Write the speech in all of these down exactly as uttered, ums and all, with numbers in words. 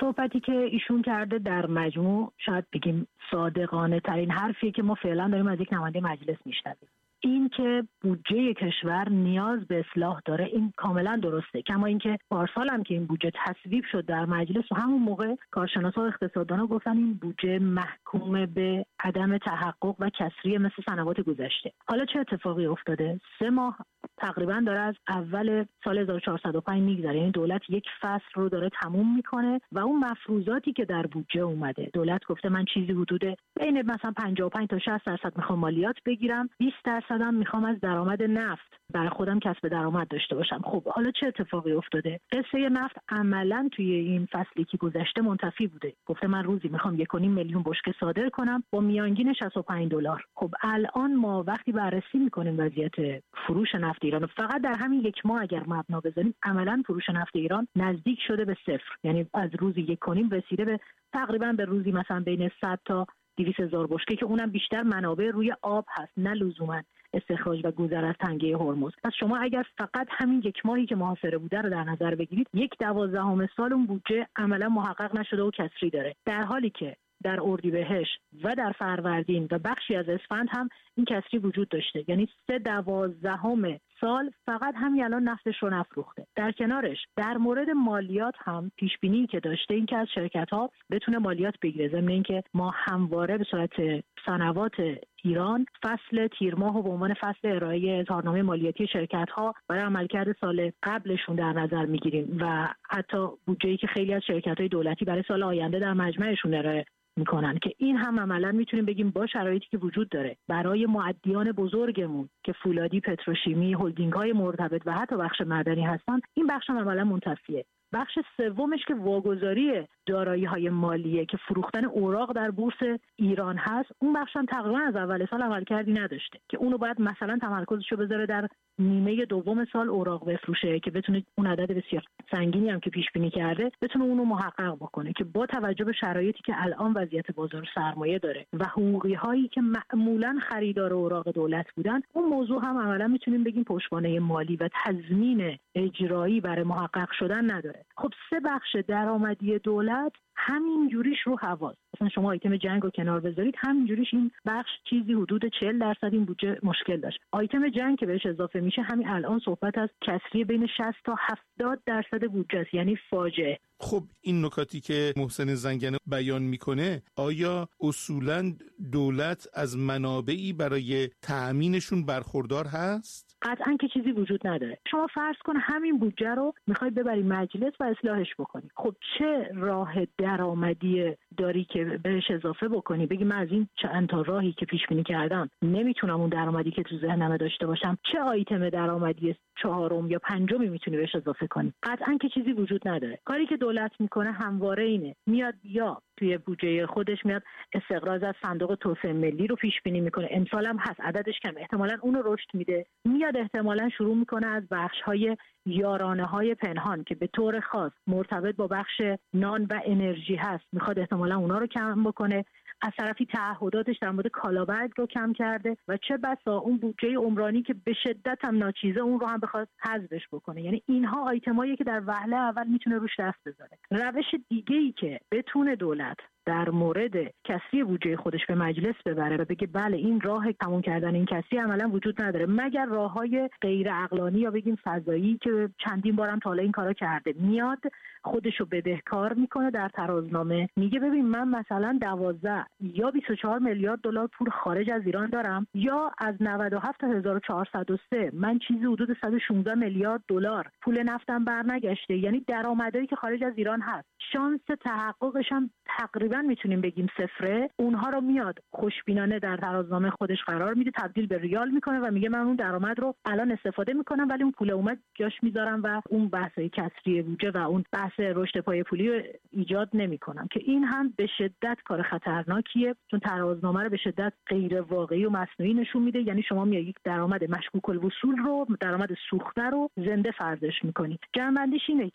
صحبتی که ایشون کرده در مجموع شاید بگیم صادقانه ترین حرفیه که ما فعلا داریم از یک نماینده مجلس میشنویم. این که بودجه کشور نیاز به اصلاح داره این کاملا درسته، کما اینکه پارسال هم که این بودجه تصویب شد در مجلس و همون موقع کارشناسا و اقتصاددانا گفتن این بودجه محکوم به عدم تحقق و کسری مثل سنوات گذشته. حالا چه اتفاقی افتاده؟ سه ماه تقریبا داره از اول سال هزار و چهارصد و پنج میگذره، یعنی دولت یک فصل رو داره تموم میکنه و اون مفروضاتی که در بودجه اومده، دولت گفته من چیزی حدود بین مثلا پنجاه و پنج تا شصت درصد میخوام مالیات بگیرم، بیست درصد هم میخوام از درآمد نفت برای خودم کسب درآمد داشته باشم. خب حالا چه اتفاقی افتاده؟ قصه نفت عملاً توی این فصلی که گذشته منتفی بوده، گفته من روزی میخوام یک و نیم میلیون بشکه صادر کنم با میانگین شصت و پنج دلار. خب الان ما وقتی بررسی میکنیم وضعیت فروش نفت ایران، فقط در همین یک ماه اگر مبنا بذاریم عملاً فروش نفت ایران نزدیک شده به صفر، یعنی از روزی یک و نیم رسیده به تقریبا به روزی مثلا بین صد تا دویست هزار بشکه که اونم بیشتر منابع روی آب هست نه لزوما استخراج و گذر از تنگه هرمز. پس شما اگر فقط همین یک ماهی که محاصره بوده رو در نظر بگیرید، یک دوازدهم سال اون بودجه عملا محقق نشده و کسری داره، در حالی که در اردیبهشت و در فروردین و بخشی از اسفند هم این کسری وجود داشته، یعنی سه دوازدهم سال فقط همین الان نفتش رو نفروخته. در کنارش در مورد مالیات هم پیش بینی که داشته این که از شرکت ها بتونه مالیات بگیره، ضمن اینکه ما همواره به صورت سنوات ایران فصل تیر ماه و به عنوان فصل ارائه اظهارنامه مالیاتی شرکت ها برای عملکرد سال قبلشون در نظر میگیریم و حتی بودجه‌ای که خیلی از شرکت های دولتی برای سال آینده در مجمعشون ارائه میکنن که این هم عملا میتونیم بگیم با شرایطی که وجود داره برای مؤدیان بزرگمون که فولادی، پتروشیمی، هلدینگ های مرتبط و حتی بخش معدنی هستن، این بخش هم عملا منتفیه. بخش سومش که واگذاری دارایی های مالیه که فروختن اوراق در بورس ایران هست، اون بخش هم تقریبا از اول سال عملکردی نداشته که اونو باید مثلا تمرکزشو بذاره در نیمه دوم سال اوراق بفروشه که بتونه اون عدد بسیار سنگینی هم که پیش بینی کرده بتونه اونو محقق بکنه که با توجه به شرایطی که الان وضعیت بازار سرمایه داره و حقوقی هایی که معمولا خریدار اوراق دولت بودن، اون موضوع هم عملا میتونیم بگیم پشتوانه مالی و تضمین اجرایی برای محقق شدن نداره. خب سه بخش درآمدی دولت همین جوریش رو حواس، مثلا شما آیتم جنگ رو کنار بذارید، همین جوریش این بخش چیزی حدود چهل درصد این بودجه مشکل داشت. آیتم جنگ که بهش اضافه میشه همین الان صحبت از کسری بین شصت تا هفتاد درصد بودجه است، یعنی فاجعه. خب این نکاتی که محسن زنگنه بیان میکنه، آیا اصولاً دولت از منابعی برای تأمینشون برخوردار هست؟ قطعاً که چیزی وجود نداره. شما فرض کن همین بودجه رو میخواید ببری مجلس و اصلاحش بکنی، خب چه راه درآمدی داری که بهش اضافه بکنی؟ بگی من از این چند تا راهی که پیش بینی کردم نمیتونم اون درآمدی که تو ذهنم داشته باشم، چه آیتم درآمدی چهارم یا پنجمی میتونی بهش اضافه کنی؟ قطعاً که چیزی وجود نداره. کاری که دولت میکنه همواره اینه، میاد یا توی بودجه خودش میاد استقراض از صندوق توسعه ملی رو پیش بینی میکنه، امسال هم هست، عددش کم، احتمالاً اون رو رشد میده، میاد احتمالاً شروع میکنه از بخش‌های یارانه‌های پنهان که به طور خاص مرتبط با بخش نان و انرژی هست، میخواد احتمالاً اونا رو کم بکنه. از طرفی تعهداتش در مورد کالابرگ رو کم کرده و چه بسا اون بودجه عمرانی که به شدت هم ناچیزه اون رو هم بخواد حذفش بکنه. یعنی اینها آیتمایی که در وهله اول میتونه روش دست بذاره. روش دیگه‌ای که بتونه دولت در مورد کسری بودجه خودش به مجلس ببره و بگه بله این راه تموم کردن این کسری عملا وجود نداره، مگر راههای غیر عقلانی یا بگیم فضایی که چندین بارم تا حالا این کارا کرده، میاد خودشو بدهکار میکنه در ترازنامه، میگه ببین من مثلا دوازده یا بیست و چهار میلیارد دلار پول خارج از ایران دارم، یا از نود و هفت تا هزار و چهارصد و سه من چیزی حدود صد و شانزده میلیارد دلار پول نفتم برنگشته، یعنی درآمدی که خارج از ایران هست، شانس تحققش هم تقریبا میتونیم بگیم صفره. اونها رو میاد خوشبینانه در ترازنامه خودش قرار میده، تبدیل به ریال میکنه و میگه من اون درآمد رو الان استفاده میکنم ولی اون پول اومد جاش میذارم و اون بحث کسری بودجه و اون بحث رشد پای پولی رو ایجاد نمیکنم، که این هم به شدت کار خطرناکیه، چون ترازنامه رو به شدت غیر واقعی و مصنوعی نشون میده. یعنی شما میاد یک درآمد مشکوک الوصول رو، درآمد سوخته رو زنده فرضش میکنی. جمع‌بندیش اینه که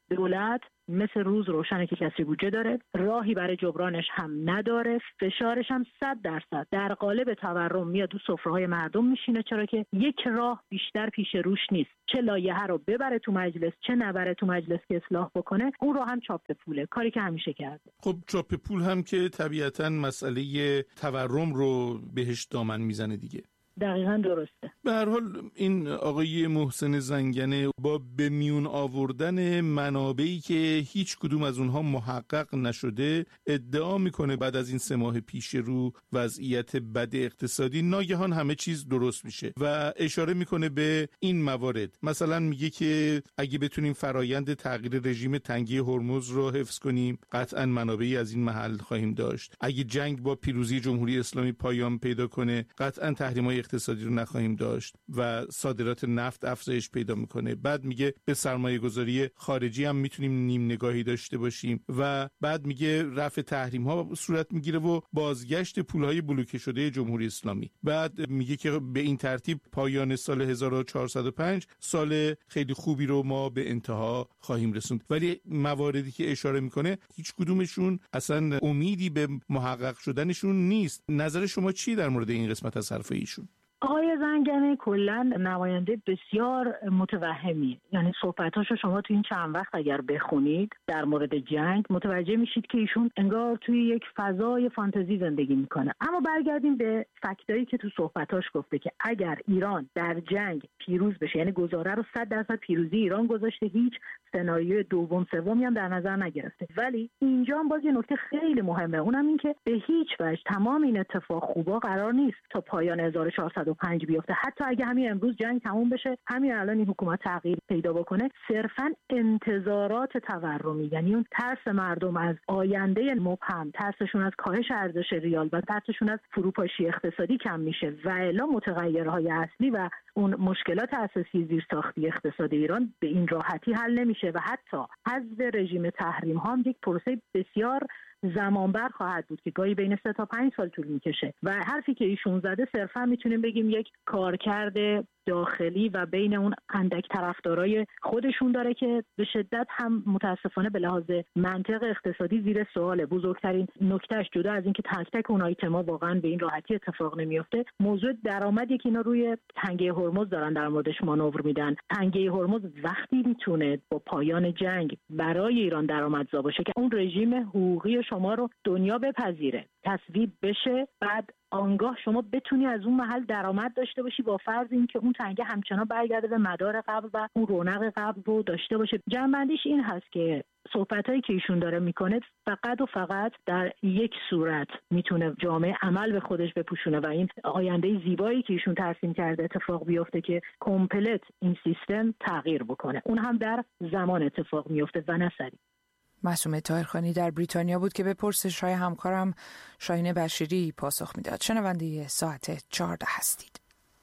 دولت مثل روز روشنه که کسی بودجه داره، راهی برای جبرانش هم نداره، فشارش هم صد درصد در قالب تورم میاد تو سفره‌های مردم میشینه، چرا که یک راه بیشتر پیش روش نیست، چه لایحه رو ببره تو مجلس چه نبره تو مجلس که اصلاح بکنه، اون رو هم چاپ پوله، کاری که همیشه کرده. خب چاپ پول هم که طبیعتاً مسئله تورم رو بهش دامن میزنه دیگه. دقیقاً درسته. به هر حال این آقای محسن زنگنه با به میون آوردن منابعی که هیچ کدوم از اونها محقق نشده ادعا میکنه بعد از این سه ماه پیش رو وضعیت بد اقتصادی ناگهان همه چیز درست میشه و اشاره میکنه به این موارد. مثلا میگه که اگه بتونیم فرایند تغییر رژیم تنگی هرمز رو حفظ کنیم قطعاً منابعی از این محل خواهیم داشت. اگه جنگ با پیروزی جمهوری اسلامی پایان پیدا کنه قطعاً تحریم‌های اقتصادی رو نخواهیم داشت و صادرات نفت افزایش پیدا میکنه. بعد میگه به سرمایه گذاری خارجی هم میتونیم نیم نگاهی داشته باشیم و بعد میگه رفع تحریم ها صورت میگیره و بازگشت پولهای بلوکه شده جمهوری اسلامی. بعد میگه که به این ترتیب پایان سال هزار و چهارصد و پنج سال خیلی خوبی رو ما به انتها خواهیم رسوند. ولی مواردی که اشاره میکنه هیچ کدومشون اصلا امیدی به محقق شدنشون نیست. نظر شما چی در مورد این قسمت از حرف ایشون؟ آقای زنگنه کلا نماینده بسیار متوهمیه، یعنی صحبتاشو شما تو این چند وقت اگر بخونید در مورد جنگ متوجه میشید که ایشون انگار توی یک فضای فانتزی زندگی میکنه. اما برگردیم به فکتایی که تو صحبتاش گفته که اگر ایران در جنگ پیروز بشه، یعنی گزاره رو صد درصد پیروزی ایران گذاشته، هیچ سناریوی دوم سومی هم در نظر نگرفته. ولی اینجا هم باز یه نکته خیلی مهمه، اونم این که به هیچ وجه تمام این اتفاق خوبا قرار نیست تا پایان هزار و چهارصد و پنج بیفته. حتی اگه همین امروز جنگ تموم بشه، همین الان این حکومت تغییر پیدا بکنه، صرفا انتظارات تورمی، یعنی اون ترس مردم از آینده مبهم، ترسشون از کاهش ارزش ریال و ترسشون از فروپاشی اقتصادی کم میشه و الا متغیرهای اصلی و اون مشکلات اساسی زیرساختی اقتصاد ایران به این راحتی حل نمیشه و حتی حذف رژیم تحریم ها هم یک پروسه بسیار زمانبر خواهد بود که گاهی بین سه تا پنج سال طول میکشه و حرفی که ایشون زده صرفا میتونیم بگیم یک کارکرد داخلی و بین اون اندک طرفدارای خودشون داره که به شدت هم متاسفانه به لحاظ منطق اقتصادی زیر سواله. بزرگترین نکتهش جدا از اینکه تک تک اون آیتما واقعا به این راحتی اتفاق نمیفته، موضوع درآمدی که اینا روی تنگه هرمز دارن در موردش مانور میدن. تنگه هرمز وقتی میتونه با پایان جنگ برای ایران درآمدزا باشه که اون رژیم حقوقی شما رو دنیا بپذیره، تصویب بشه، بعد آنگاه شما بتونی از اون محل درآمد داشته باشی با فرض اینکه اون تنگه همچنان برگرده به مدار قبل و اون رونق قبل رو داشته باشه. جنبندیش این هست که صحبتایی که ایشون داره میکنه فقط و فقط در یک صورت میتونه جامعه عمل به خودش بپوشونه و این آینده زیبایی که ایشون ترسیم کرده اتفاق بیفته که کامپلت این سیستم تغییر بکنه. اون هم در زمان اتفاق میفته و نه سریع. معصومه طاهرخانی در بریتانیا بود که به پرسش‌های همکارم شاهین بشیری پاسخ میداد. شنونده ساعت چهارده هستید.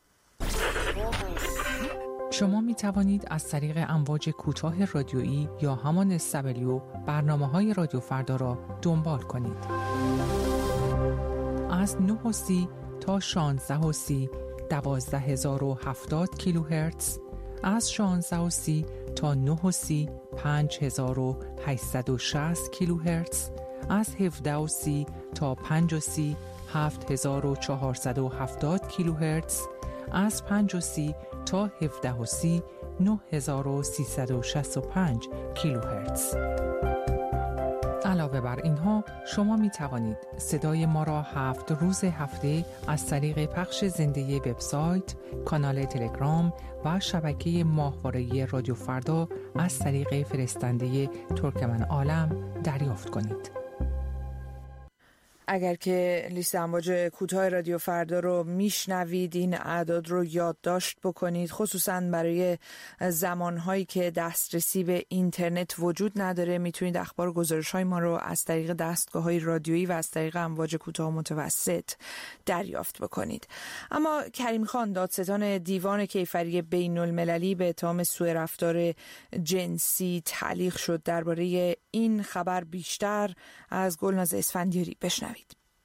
شما می توانید از طریق امواج کوتاه رادیویی یا همان استبلیو برنامه‌های رادیو فردا را دنبال کنید. از نه و سی تا شانزده و سی دوازده هزار و هفتاد کیلوهرتز، از شانزده و سی تا نه و سی پنج هزار و هشتصد و شصت کیلوهرتز، از هفده و سی تا پنج و سی هفت هزار و چهارصد و هفتاد کیلوهرتز، از پنج و سی تا هفده و سی نه هزار و سیصد و شصت و پنج کیلوهرتز. علاوه بر اینها شما می توانید صدای ما را هفت روز هفته از طریق پخش زنده وبسایت، کانال تلگرام و شبکه ماهواره‌ای رادیو فردا از طریق فرستنده ترکمن عالم دریافت کنید. اگر که لیست امواج کوتاه رادیو فردا رو میشنوید این اعداد رو یادداشت بکنید، خصوصا برای زمانهایی که دسترسی به اینترنت وجود نداره میتونید اخبار و گزارش‌های ما رو از طریق دستگاه‌های رادیویی و از طریق امواج کوتاه و متوسط دریافت بکنید. اما کریم خان دادستان دیوان کیفری بین المللی به اتهام سوء رفتار جنسی تعلیق شد. درباره این خبر بیشتر از گلناز اسفندیاری بشنوید.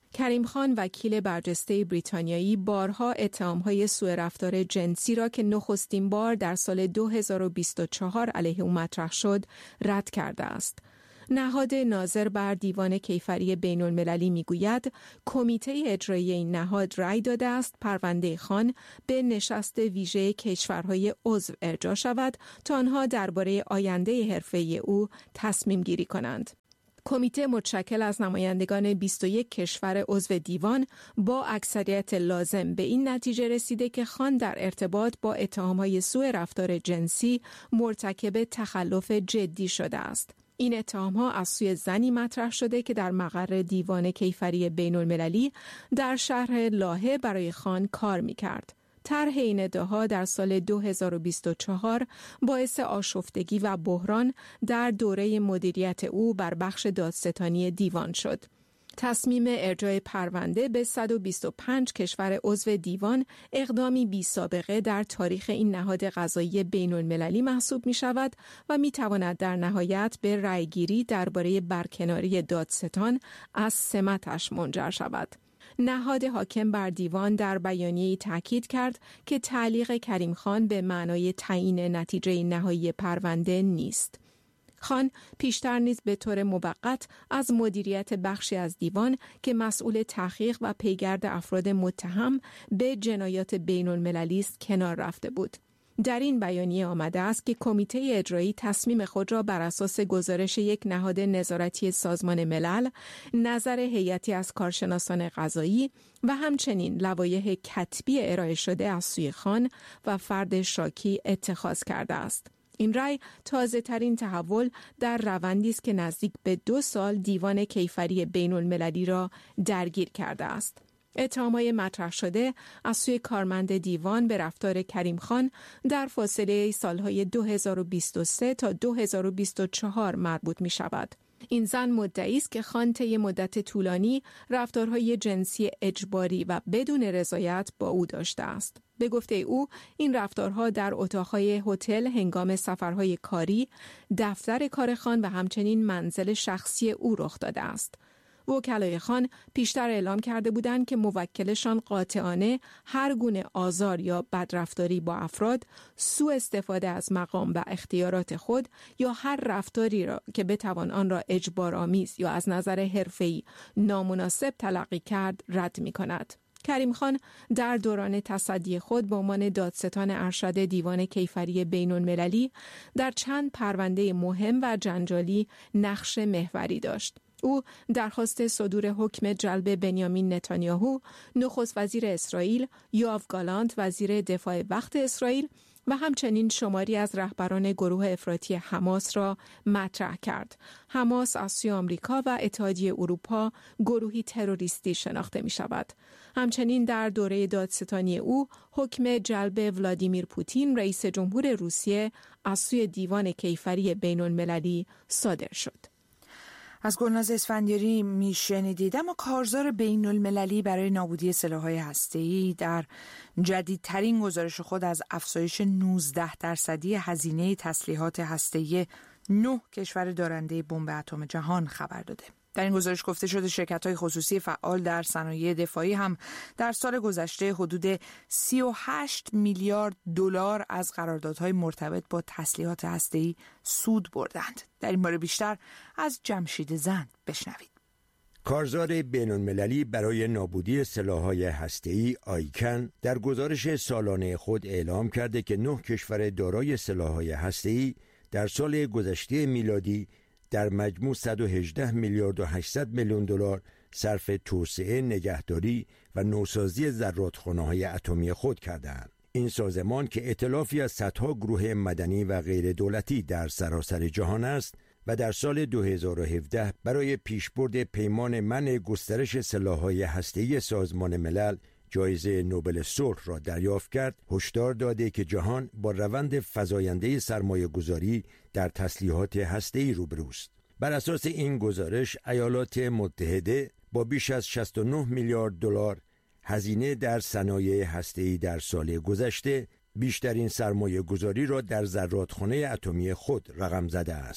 کریم خان وکیل برجسته بریتانیایی بارها اتهام‌های سوء رفتار جنسی را که نخستین بار در سال دو هزار و بیست و چهار علیه او مطرح شد رد کرده است. نهاد ناظر بر دیوان کیفری بین المللی میگوید کمیته اجرایی این نهاد رأی داده است پرونده خان به نشست ویژه کشورهای عضو ارجاع شود تا آنها درباره آینده حرفه‌ای او تصمیم گیری کنند. کمیته متشکل از نمایندگان بیست و یک کشور عضو دیوان با اکثریت لازم به این نتیجه رسیده که خان در ارتباط با اتهام‌های سوء رفتار جنسی مرتکب تخلف جدی شده است. این اتهام‌ها از سوی زنی مطرح شده که در مقر دیوان کیفری بین المللی در شهر لاهه برای خان کار می‌کرد. طرح این ادعاها در سال دو هزار و بیست و چهار باعث آشفتگی و بحران در دوره مدیریت او بر بخش دادستانی دیوان شد. تصمیم ارجاع پرونده به صد و بیست و پنج کشور عضو دیوان اقدامی بی سابقه در تاریخ این نهاد قضایی بین المللی محسوب می شود و می تواند در نهایت به رأیگیری درباره برکناری دادستان از سمتش منجر شود. نهاد حاکم بر دیوان در بیانیه‌ای تاکید کرد که تعلیق کریم خان به معنای تعیین نتیجه نهایی پرونده نیست. خان پیشتر نیز به طور موقت از مدیریت بخشی از دیوان که مسئول تحقیق و پیگرد افراد متهم به جنایات بین المللی است کنار رفته بود. در این بیانیه آمده است که کمیته اجرایی تصمیم خود را بر اساس گزارش یک نهاد نظارتی سازمان ملل، نظر هیئتی از کارشناسان قضایی و همچنین لوایح کتبی ارائه شده از سوی خان و فرد شاکی اتخاذ کرده است. این رأی تازه ترین تحول در روندی است که نزدیک به دو سال دیوان کیفری بین المللی را درگیر کرده است. اتهام‌های مطرح شده از سوی کارمند دیوان به رفتار کریم خان در فاصله سالهای دو هزار و بیست و سه تا دو هزار و بیست و چهار مربوط می شود. این زن مدعی است که خان طی مدت طولانی رفتارهای جنسی اجباری و بدون رضایت با او داشته است. به گفته او این رفتارها در اتاقهای هتل هنگام سفرهای کاری، دفتر کار خان و همچنین منزل شخصی او رخ داده است. وکلای خان پیشتر اعلام کرده بودند که موکلشان قاطعانه هر گونه آزار یا بدرفتاری با افراد، سوء استفاده از مقام و اختیارات خود یا هر رفتاری را که بتوان آن را اجبارآمیز یا از نظر حرفه‌ای نامناسب تلقی کرد رد می‌کند. کریم خان در دوران تصدی خود به عنوان دادستان ارشد دیوان کیفری بین المللی در چند پرونده مهم و جنجالی نقش محوری داشت. او درخواست صدور حکم جلب بنیامین نتانیاهو، نخست وزیر اسرائیل، یوآو گالانت وزیر دفاع وقت اسرائیل و همچنین شماری از رهبران گروه افراطی حماس را مطرح کرد. حماس از سوی آمریکا و اتحادیه اروپا گروهی تروریستی شناخته می شود. همچنین در دوره دادستانی او حکم جلب ولادیمیر پوتین رئیس جمهور روسیه از سوی دیوان کیفری بین المللی صادر شد. از گلناز اسفندیاری میشنیدید. اما کارزار بین المللی برای نابودی سلاح‌های هسته‌ای در جدیدترین گزارش خود از افزایش نوزده درصدی هزینه تسلیحات هسته‌ای نه کشور دارنده بمب اتم جهان خبر داده. در این گزارش گفته شده شرکت‌های خصوصی فعال در صنایع دفاعی هم در سال گذشته حدود سی و هشت میلیارد دلار از قراردادهای مرتبط با تسلیحات هسته‌ای سود بردند. در این باره بیشتر از جمشید زند بشنوید. کارزار بین‌المللی برای نابودی سلاح‌های هسته‌ای آیکن در گزارش سالانه خود اعلام کرده که نه کشور دارای سلاح‌های هسته‌ای در سال گذشته میلادی در مجموع صد و هجده میلیارد و هشتصد میلیون دلار صرف توسعه، نگهداری و نوسازی زرادخانه‌های اتمی خود کردند. این سازمان که ائتلافی از صدها گروه مدنی و غیر دولتی در سراسر جهان است و در سال دو هزار و هفده برای پیشبرد پیمان منع گسترش سلاح‌های هسته‌ای سازمان ملل جایزه نوبل صلح را دریافت کرد، هشدار داده که جهان با روند فزاینده سرمایه‌گذاری در تسلیحات هسته‌ای روبروست. بر اساس این گزارش ایالات متحده با بیش از شصت و نه میلیارد دلار هزینه در صنایع هسته‌ای در سال گذشته بیشترین سرمایه‌گذاری را در زرادخانه اتمی خود رقم زده است.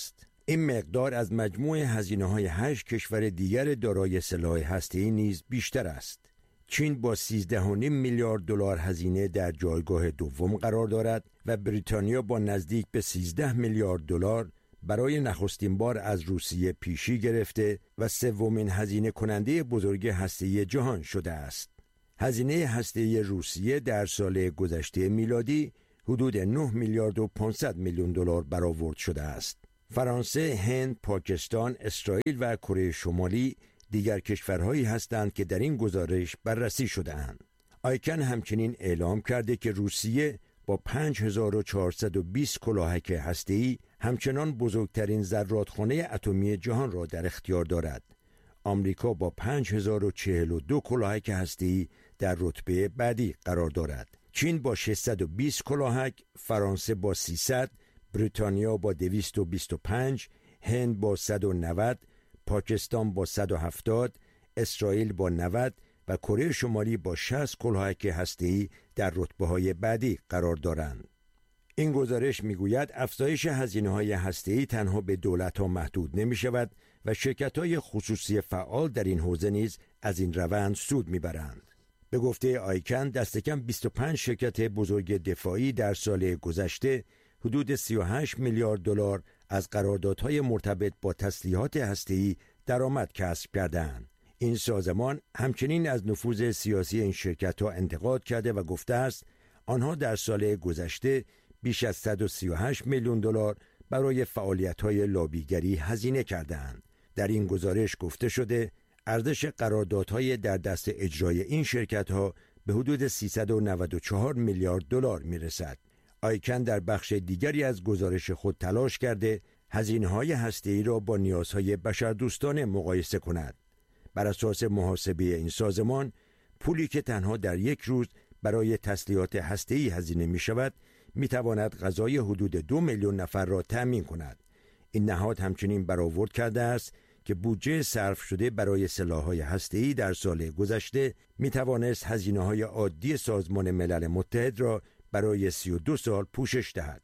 این مقدار از مجموع هزینه‌های هشت کشور دیگر دارای سلاح هسته‌ای نیز بیشتر است. چین با سیزده و نیم میلیارد دلار هزینه در جایگاه دوم قرار دارد و بریتانیا با نزدیک به سیزده میلیارد دلار برای نخستین بار از روسیه پیشی گرفته و سومین هزینه کننده بزرگ هسته‌ای جهان شده است. هزینه هسته‌ای روسیه در سال گذشته میلادی حدود نه میلیارد و پانصد میلیون دلار برآورد شده است. فرانسه، هند، پاکستان، اسرائیل و کره شمالی دیگر کشورهایی هستند که در این گزارش بررسی شده‌اند. آیکن همچنین اعلام کرده که روسیه با پنج هزار و چهارصد و بیست کلاهک هسته‌ای همچنان بزرگترین ذراتخانه اتمی جهان را در اختیار دارد. آمریکا با پنج هزار و چهل و دو کلاهک هسته‌ای در رتبه بعدی قرار دارد. چین با ششصد و بیست کلاهک، فرانسه با سیصد، بریتانیا با دویست و بیست و پنج، هند با صد و نود، پاکستان با صد و هفتاد، اسرائیل با نود و کره شمالی با شصت کلاهک هسته‌ای در رتبه‌های بعدی قرار دارند. این گزارش میگوید افزایش هزینه‌های هسته‌ای تنها به دولت‌ها محدود نمی‌شود و شرکت‌های خصوصی فعال در این حوزه نیز از این روند سود می‌برند. به گفته آیکن دست کم بیست و پنج شرکت بزرگ دفاعی در سال گذشته حدود سی و هشت میلیارد دلار از قراردادهای مرتبط با تسلیحات هسته‌ای درآمد کسب کردند. این سازمان همچنین از نفوذ سیاسی این شرکت‌ها انتقاد کرده و گفته است آنها در سال گذشته بیش از صد و سی و هشت میلیون دلار برای فعالیت‌های لابیگری هزینه کردند. در این گزارش گفته شده ارزش قراردادهای در دست اجرای این شرکت‌ها به حدود سیصد و نود و چهار میلیارد دلار میرسد. آیکن در بخش دیگری از گزارش خود تلاش کرده هزینه‌های هسته‌ای را با نیازهای بشردوستانه مقایسه کند. بر اساس محاسبه این سازمان، پولی که تنها در یک روز برای تسلیحات هسته‌ای هزینه می‌شود، می‌تواند غذای حدود دو میلیون نفر را تأمین کند. این نهاد همچنین برآورد کرده است که بودجه صرف شده برای سلاح‌های هسته‌ای در سال گذشته می‌توانست هزینه‌های عادی سازمان ملل متحد را برای سی و دو سال پوشش دهد.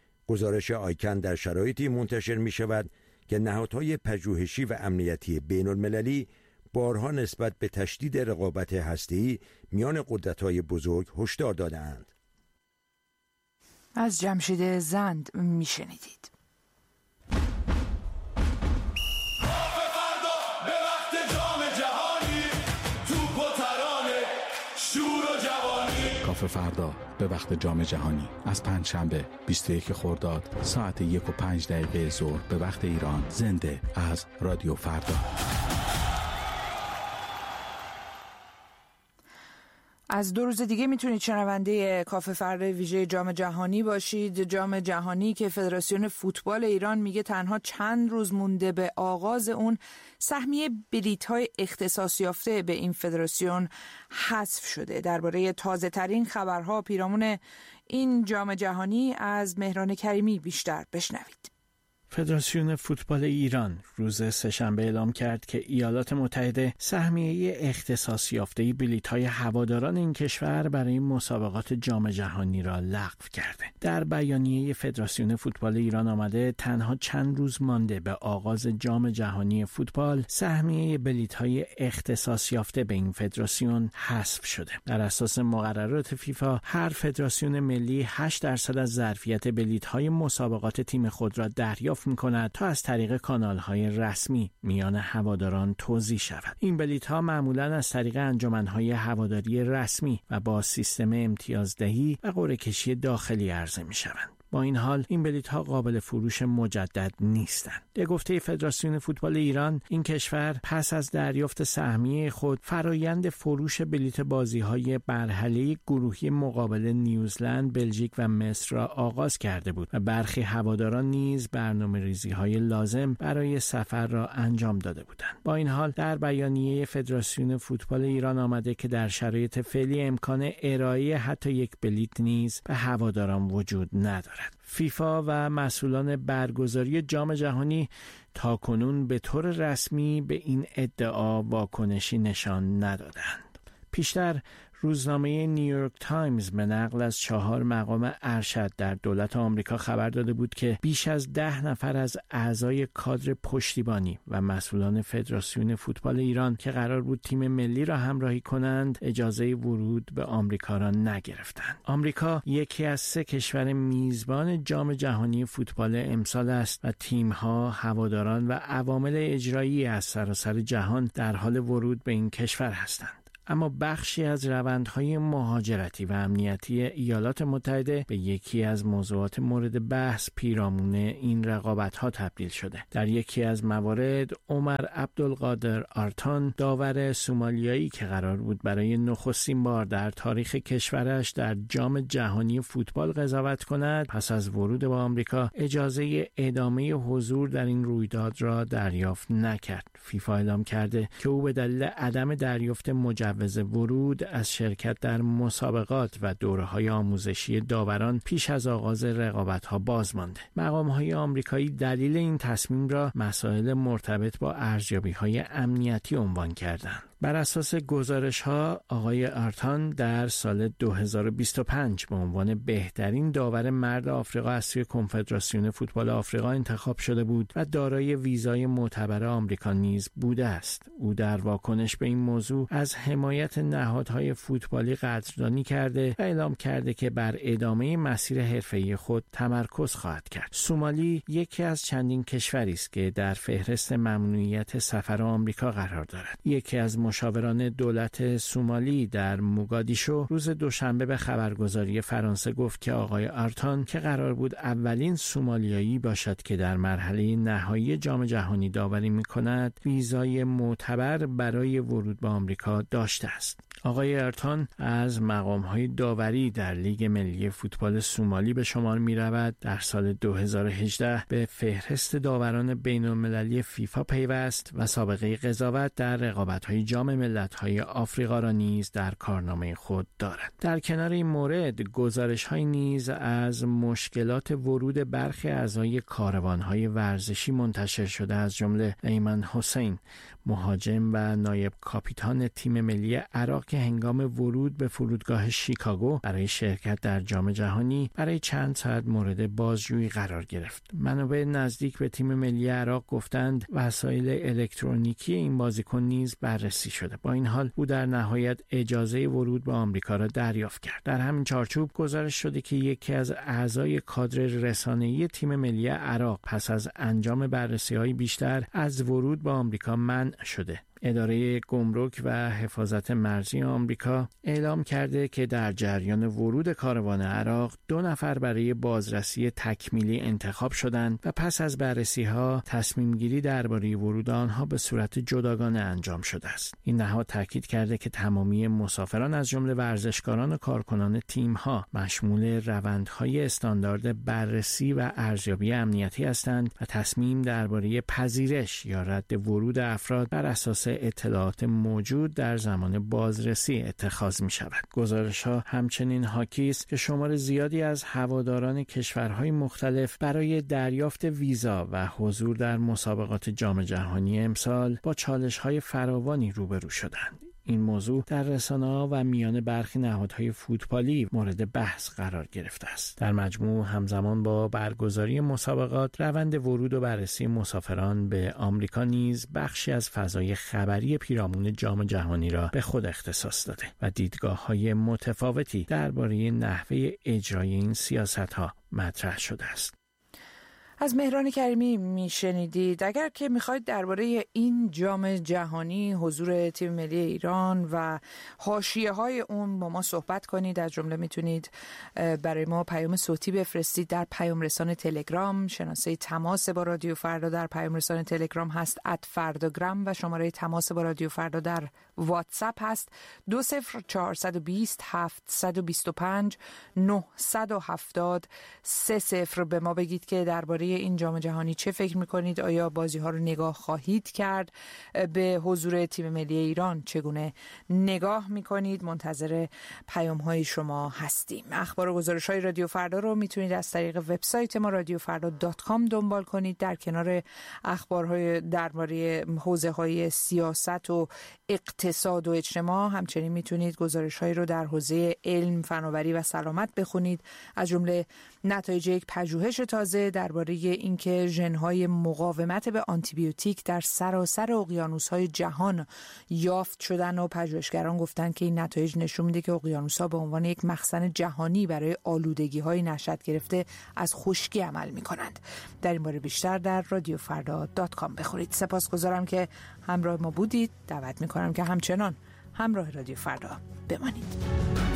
گزارش آیکن در شرایطی منتشر می‌شود که نهادهای پژوهشی و امنیتی بین‌المللی بارها نسبت به تشدید رقابت هسته‌ای میان قدرت‌های بزرگ هشدار داده‌اند. از جمشید زند میشنیدید. کافه فردا به وقت جام جهانی از پنجشنبه بیست و یک خرداد ساعت یک و پنج دقیقه ظهر به وقت ایران، زنده از رادیو فردا. از دو روز دیگه میتونید شنونده کافه فردا ویژه جام جهانی باشید. جام جهانی که فدراسیون فوتبال ایران میگه تنها چند روز مونده به آغاز اون، سهمیه بلیط‌های اختصاص یافته به این فدراسیون حذف شده. درباره تازه ترین خبرها پیرامون این جام جهانی از مهران کریمی بیشتر بشنوید. فدراسیون فوتبال ایران روز سه‌شنبه اعلام کرد که ایالات متحده سهمیه اختصاص یافته بلیط‌های هواداران این کشور برای مسابقات جام جهانی را لغو کرده. در بیانیه فدراسیون فوتبال ایران آمده تنها چند روز مانده به آغاز جام جهانی فوتبال، سهمیه بلیط‌های اختصاص یافته به این فدراسیون حذف شده. در اساس مقررات فیفا، هر فدراسیون ملی هشت درصد از ظرفیت بلیط‌های مسابقات تیم خود را دریافت می‌کند تا از طریق کانال‌های رسمی میان هواداران توزیع شود. این بلیط‌ها معمولاً از طریق انجمن‌های هواداری رسمی و با سیستم امتیازدهی و قرعه‌کشی داخلی عرضه می‌شوند. با این حال این بلیط‌ها قابل فروش مجدد نیستند. به گفته فدراسیون فوتبال ایران، این کشور پس از دریافت سهمیه خود فرایند فروش بلیط بازی‌های مرحله گروهی مقابل نیوزلند، بلژیک و مصر را آغاز کرده بود و برخی هواداران نیز برنامه‌ریزی‌های لازم برای سفر را انجام داده بودند. با این حال در بیانیه فدراسیون فوتبال ایران آمده که در شرایط فعلی امکان ارائه حتی یک بلیط نیز به هواداران وجود ندارد. فیفا و مسئولان برگزاری جام جهانی تاکنون به طور رسمی به این ادعا واکنشی نشان ندادند. پیشتر روزنامه نیویورک تایمز به نقل از چهار مقام ارشد در دولت آمریکا خبر داده بود که بیش از ده نفر از اعضای کادر پشتیبانی و مسئولان فدراسیون فوتبال ایران که قرار بود تیم ملی را همراهی کنند اجازه ورود به آمریکا را نگرفتند. آمریکا یکی از سه کشور میزبان جام جهانی فوتبال امسال است و تیم‌ها، هواداران و عوامل اجرایی از سراسر جهان در حال ورود به این کشور هستند. اما بخشی از روندهای مهاجرتی و امنیتی ایالات متحده به یکی از موضوعات مورد بحث پیرامون این رقابت‌ها تبدیل شده. در یکی از موارد عمر عبدالقادر آرتان، داور سومالیایی که قرار بود برای نخستین بار در تاریخ کشورش در جام جهانی فوتبال قضاوت کند، پس از ورود به آمریکا اجازه ادامه حضور در این رویداد را دریافت نکرد. فیفا اعلام کرده که او به دلیل عدم دریافت مجوز ورود از شرکت در مسابقات و دوره‌های آموزشی داوران پیش از آغاز رقابت‌ها باز مانده. مقام‌های آمریکایی دلیل این تصمیم را مسائل مرتبط با ارزیابی‌های امنیتی عنوان کردند. بر اساس گزارش‌ها آقای آرتان در سال دو هزار و بیست و پنج به عنوان بهترین داور مرد آفریقا از سوی کنفدراسیون فوتبال آفریقا انتخاب شده بود و دارای ویزای معتبر آمریکا نیز بوده است. او در واکنش به این موضوع از حمایت نهادهای فوتبالی قدردانی کرده و اعلام کرده که بر ادامه مسیر حرفه‌ای خود تمرکز خواهد کرد. سومالی یکی از چندین کشوری است که در فهرست ممنوعیت سفر آمریکا قرار دارد. یکی از مشاوران دولت سومالی در موگادیشو روز دوشنبه به خبرگزاری فرانسه گفت که آقای آرتان که قرار بود اولین سومالیایی باشد که در مرحله نهایی جام جهانی داوری می‌کند، ویزای معتبر برای ورود به آمریکا داشته است. آقای آرتان از مقام‌های داوری در لیگ ملی فوتبال سومالی به شمار می‌رود. در سال دو هزار و هجده به فهرست داوران بین‌المللی فیفا پیوست و سابقه قضاوت در رقابت‌های جام ملت‌های آفریقا را نیز در کارنامه خود دارد. در کنار این مورد گزارش‌های نیز از مشکلات ورود برخی اعضای کاروان‌های ورزشی منتشر شده، از جمله ایمن حسین، مهاجم و نایب کاپیتان تیم ملی عراق که هنگام ورود به فرودگاه شیکاگو برای شرکت در جام جهانی برای چند ساعت مورد بازجویی قرار گرفت. منابع نزدیک به تیم ملی عراق گفتند وسایل الکترونیکی این بازیکن نیز بررسی شده. با این حال او در نهایت اجازه ورود به آمریکا را دریافت کرد. در همین چارچوب گزارش شده که یکی از اعضای کادر رسانه‌ای تیم ملی عراق پس از انجام بررسی‌های بیشتر از ورود به آمریکا منع شده. اداره گمرک و حفاظت مرزی آمریکا اعلام کرده که در جریان ورود کاروان عراق دو نفر برای بازرسی تکمیلی انتخاب شدند و پس از بررسی‌ها تصمیم گیری درباره ورود آنها به صورت جداگانه انجام شده است. این نهاد تاکید کرده که تمامی مسافران از جمله ورزشکاران و کارکنان تیم‌ها مشمول روندهای استاندارد بررسی و ارزیابی امنیتی هستند و تصمیم درباره پذیرش یا رد ورود افراد بر اساس اطلاعات موجود در زمان بازرسی اتخاذ می شود. گزارش ها همچنین حاکی است که شمار زیادی از هواداران کشورهای مختلف برای دریافت ویزا و حضور در مسابقات جام جهانی امسال با چالش های فراوانی روبرو شدند. این موضوع در رسانه‌ها و میان برخی نهادهای فوتبالی مورد بحث قرار گرفته است. در مجموع همزمان با برگزاری مسابقات، روند ورود و بررسی مسافران به آمریکا نیز بخشی از فضای خبری پیرامون جام جهانی را به خود اختصاص داده و دیدگاه‌های متفاوتی درباره نحوه اجرای این سیاست‌ها مطرح شده است. از مهران کریمی میشنیدید. اگر که میخواید درباره این جام جهانی، حضور تیم ملی ایران و حاشیه های اون با ما صحبت کنید، از جمله میتونید برای ما پیام صوتی بفرستید در پیام رسان تلگرام. شناسه تماس با رادیو فردا در پیام رسان تلگرام هست ات فرداگرام و شماره تماس با رادیو فردا در واتساپ هست دو صفر چهارصد و بیست هفتصد و بیست و پنج نهصد و هفتاد سه صفر. به ما بگید که درباره این جام جهانی چه فکر میکنید؟ آیا بازی ها رو نگاه خواهید کرد؟ به حضور تیم ملی ایران چگونه نگاه میکنید؟ منتظر پیام های شما هستیم. اخبار و گزارش های رادیو فردا رو میتونید از طریق وبسایت ما رادیو فردا دات کام دنبال کنید. در کنار اخبارهای درباره حوزه های سیاست و اقتصاد و اجتماع همچنین میتونید گزارش های رو در حوزه علم، فناوری و سلامت بخونید، از جمله نتایج یک پژوهش تازه درباره اینکه ژن‌های مقاومت به آنتیبیوتیک در سراسر اقیانوس‌های جهان یافت شدن و پژوهشگران گفتن که این نتایج نشون میده که اقیانوس‌ها به عنوان یک مخزن جهانی برای آلودگی‌های نشأت گرفته از خشکی عمل می‌کنند. در این باره بیشتر در رادیو فردا دات کام بخونید. سپاسگزارم که همراه ما بودید. دعوت می‌کنم که همچنان همراه رادیو فردا بمانید.